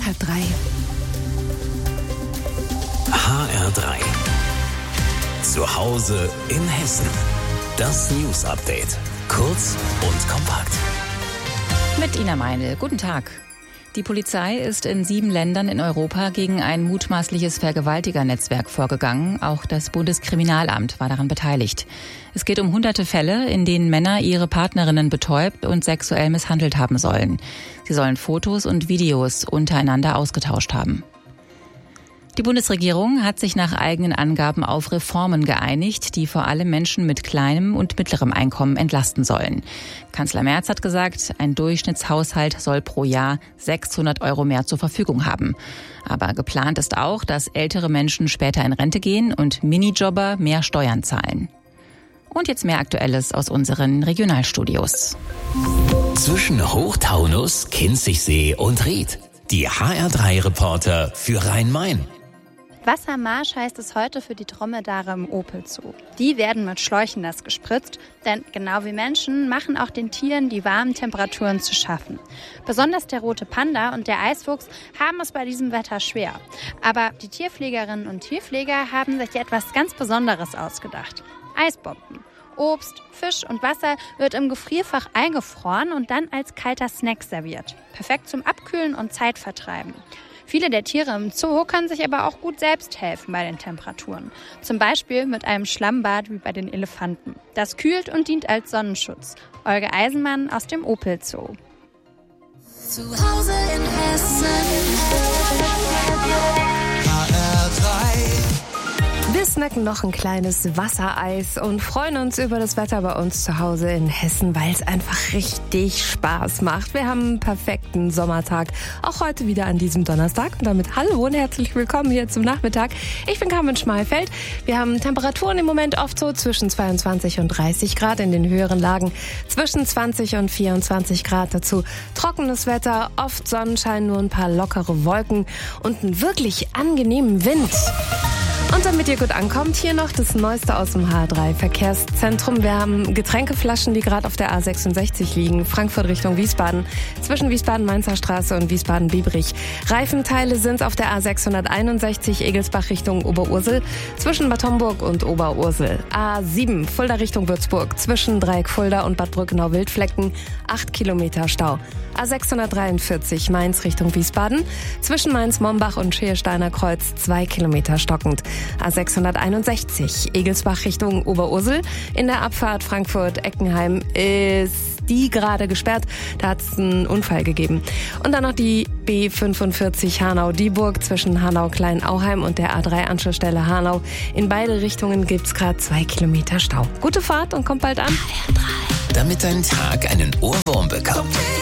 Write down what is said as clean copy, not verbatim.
2:30. HR3. Zu Hause in Hessen. Das News-Update. Kurz und kompakt. Mit Ina Meinl. Guten Tag. Die Polizei ist in 7 Ländern in Europa gegen ein mutmaßliches Vergewaltigernetzwerk vorgegangen. Auch das Bundeskriminalamt war daran beteiligt. Es geht um hunderte Fälle, in denen Männer ihre Partnerinnen betäubt und sexuell misshandelt haben sollen. Sie sollen Fotos und Videos untereinander ausgetauscht haben. Die Bundesregierung hat sich nach eigenen Angaben auf Reformen geeinigt, die vor allem Menschen mit kleinem und mittlerem Einkommen entlasten sollen. Kanzler Merz hat gesagt, ein Durchschnittshaushalt soll pro Jahr 600 € mehr zur Verfügung haben. Aber geplant ist auch, dass ältere Menschen später in Rente gehen und Minijobber mehr Steuern zahlen. Und jetzt mehr Aktuelles aus unseren Regionalstudios. Zwischen Hochtaunus, Kinzigsee und Ried. Die HR3-Reporter für Rhein-Main. Wassermarsch heißt es heute für die Dromedare im Opel-Zoo. Die werden mit Schläuchen nass gespritzt, denn genau wie Menschen machen auch den Tieren die warmen Temperaturen zu schaffen. Besonders der rote Panda und der Eisfuchs haben es bei diesem Wetter schwer. Aber die Tierpflegerinnen und Tierpfleger haben sich etwas ganz Besonderes ausgedacht. Eisbomben. Obst, Fisch und Wasser wird im Gefrierfach eingefroren und dann als kalter Snack serviert. Perfekt zum Abkühlen und Zeitvertreiben. Viele der Tiere im Zoo können sich aber auch gut selbst helfen bei den Temperaturen. Zum Beispiel mit einem Schlammbad wie bei den Elefanten. Das kühlt und dient als Sonnenschutz. Olga Eisenmann aus dem Opel Zoo. Zu Hause in Hessen. HR3. Wir snacken noch ein kleines Wassereis und freuen uns über das Wetter bei uns zu Hause in Hessen, weil es einfach richtig Spaß macht. Wir haben einen perfekten Sommertag, auch heute wieder an diesem Donnerstag. Und damit hallo und herzlich willkommen hier zum Nachmittag. Ich bin Carmen Schmalfeld. Wir haben Temperaturen im Moment oft so zwischen 22 und 30 Grad in den höheren Lagen, zwischen 20 und 24 Grad dazu. Trockenes Wetter, oft Sonnenschein, nur ein paar lockere Wolken und einen wirklich angenehmen Wind. Und damit ihr gut ankommt, hier noch das Neueste aus dem HR3-Verkehrszentrum. Wir haben Getränkeflaschen, die gerade auf der A66 liegen, Frankfurt Richtung Wiesbaden, zwischen Wiesbaden-Mainzer Straße und Wiesbaden-Biebrich. Reifenteile sind auf der A661 Egelsbach Richtung Oberursel, zwischen Bad Homburg und Oberursel. A7 Fulda Richtung Würzburg, zwischen Dreieck Fulda und Bad Brückenau-Wildflecken, 8 Kilometer Stau. A643 Mainz Richtung Wiesbaden, zwischen Mainz-Mombach und Scheelsteiner Kreuz, 2 Kilometer stockend. A661 Egelsbach Richtung Oberursel. In der Abfahrt Frankfurt-Eckenheim ist die gerade gesperrt. Da hat es einen Unfall gegeben. Und dann noch die B45 Hanau-Dieburg zwischen Hanau-Kleinauheim und der A3-Anschlussstelle Hanau. In beide Richtungen gibt es gerade 2 Kilometer Stau. Gute Fahrt und kommt bald an. Damit dein Tag einen Ohrwurm bekommt.